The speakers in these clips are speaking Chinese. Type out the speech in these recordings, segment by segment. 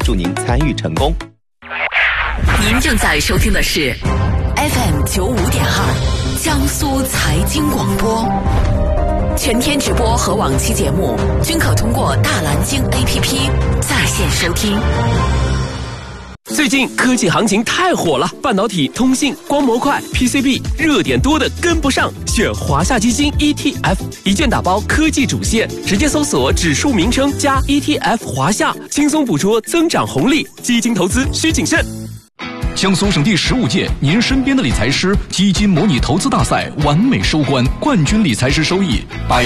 祝您参与成功。 您正在收听的是 FM95.2江苏财经广播，全天直播和往期节目均可通过大蓝鲸 APP 在线收听。 最近科技行情太火了，半导体、通信、光模块、PCB 热点多的跟不上，选华夏基金 ETF， 一键打包科技主线，直接搜索指数名称加 ETF 华夏，轻松捕捉增长红利。基金投资需谨慎。 江苏省第15届您身边的理财师基金模拟投资大赛完美收官，冠军理财师收益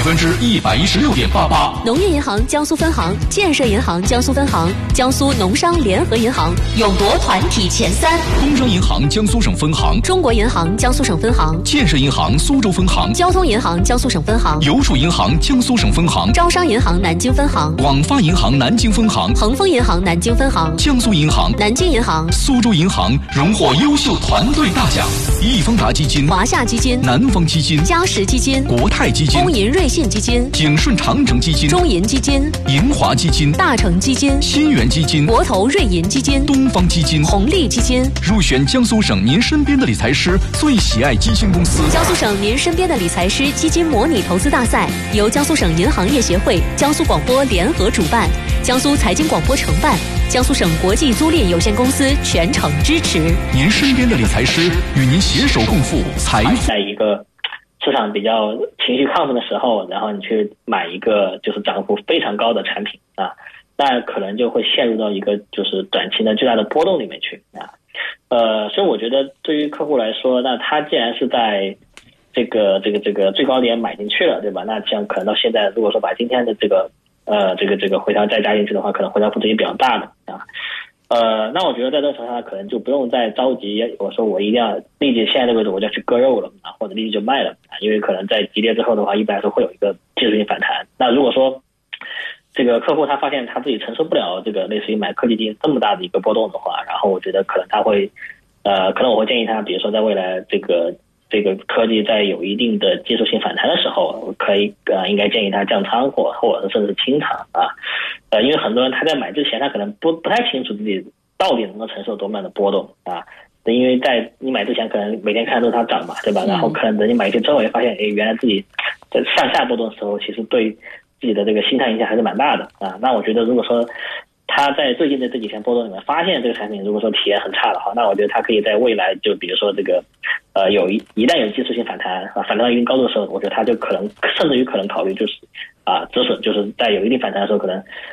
116.88%。 农业银行江苏分行、建设银行江苏分行、江苏农商联合银行勇夺团体前3。 工商银行江苏省分行、 中国银行江苏省分行、 建设银行苏州分行、 交通银行江苏省分行、 邮储银行江苏省分行、 招商银行南京分行、 广发银行南京分行、 恒丰银行南京分行、 江苏银行、 南京银行、 苏州银行荣获优秀团队大奖。易方达基金、 华夏基金、 南方基金、 嘉实基金、 国泰基金、 工银瑞信基金、 景顺长城基金、 中银基金、 银华基金、 大成基金、 新源基金、 国投瑞银基金、 东方基金、 红利基金入选江苏省您身边的理财师最喜爱基金公司。 江苏省您身边的理财师基金模拟投资大赛由江苏省银行业协会、江苏广播联合主办，江苏财经广播承办，江苏省国际租赁有限公司全程支持。 您身边的理财师与您携手共富财富。 在一个市场比较情绪亢奋的时候，然后你去买一个就是涨幅非常高的产品啊，那可能就会陷入到一个就是短期的巨大的波动里面去啊。所以我觉得对于客户来说，那他既然是在这个最高点买进去了，对吧？那像可能到现在，如果说把今天的这个回调再加进去的话，可能回调幅度也比较大的啊。那我觉得在这个情况下，可能就不用再着急，我说我一定要立即现在这个位置我就要去割肉了啊，或者立即就卖了啊，因为可能在急跌之后的话，一般来说会有一个技术性反弹。那如果说这个客户他发现他自己承受不了这个类似于买科技基金这么大的一个波动的话，然后我觉得可能他会可能我会建议他，比如说在未来这个科技在有一定的技术性反弹的时候，可以应该建议他降仓或者甚至清仓啊。因为很多人他在买之前他可能不太清楚自己到底能够承受多么样的波动啊。因为在你买之前可能每天看都是它涨嘛，对吧？然后可能等你买进之后也发现，原来自己在上下波动的时候，其实对自己的这个心态影响还是蛮大的啊。那我觉得如果说他在最近的这几天波动里面发现这个产品如果说体验很差的话，那我觉得他可以在未来就比如说这个一旦有技术性反弹啊，反弹到一定高度的时候，我觉得他就可能甚至于可能考虑就是止损，就是在有一定反弹的时候可能